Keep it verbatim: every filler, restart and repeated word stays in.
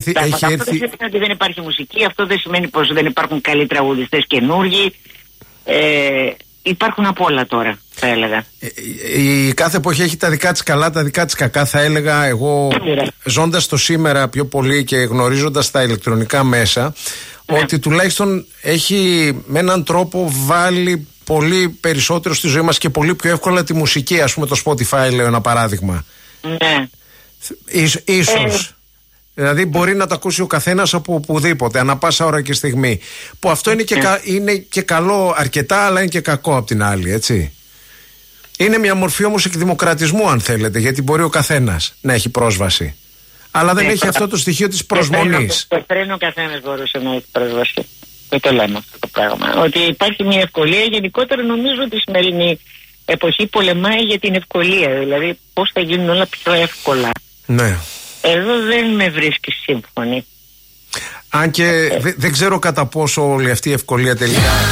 έρθει, Τα, έχει αυτό έρθει... δεν σημαίνει ότι δεν υπάρχει μουσική, αυτό δεν σημαίνει πως δεν υπάρχουν καλοί τραγουδιστές καινούργοι. Ε, υπάρχουν απ' όλα τώρα, θα έλεγα. Η κάθε εποχή έχει τα δικά της καλά, τα δικά της κακά, θα έλεγα εγώ, ζώντας το σήμερα πιο πολύ και γνωρίζοντας τα ηλεκτρονικά μέσα, ναι, ότι τουλάχιστον έχει με έναν τρόπο βάλει πολύ περισσότερο στη ζωή μας και πολύ πιο εύκολα τη μουσική, ας πούμε το Spotify, λέω ένα παράδειγμα. Ναι. Ίσ, ίσως. Ε. Δηλαδή μπορεί να το ακούσει ο καθένας από οπουδήποτε, ανά πάσα ώρα και στιγμή. Που αυτό είναι και, ε. κα, είναι και καλό αρκετά, αλλά είναι και κακό απ' την άλλη, έτσι. Είναι μια μορφή όμως εκδημοκρατισμού, αν θέλετε, γιατί μπορεί ο καθένας να έχει πρόσβαση. Αλλά δεν ε, έχει αυτό το στοιχείο της προσμονής. Και πριν ο καθένας μπορούσε να έχει πρόσβαση. Δεν το λέμε αυτό το πράγμα. Ότι υπάρχει μια ευκολία. Γενικότερα νομίζω ότι η σημερινή εποχή πολεμάει για την ευκολία. Δηλαδή πώς θα γίνουν όλα πιο εύκολα. Ναι. Εδώ δεν με βρίσκει σύμφωνη. Αν και ε. δεν ξέρω κατά πόσο όλη αυτή η ευκολία τελικά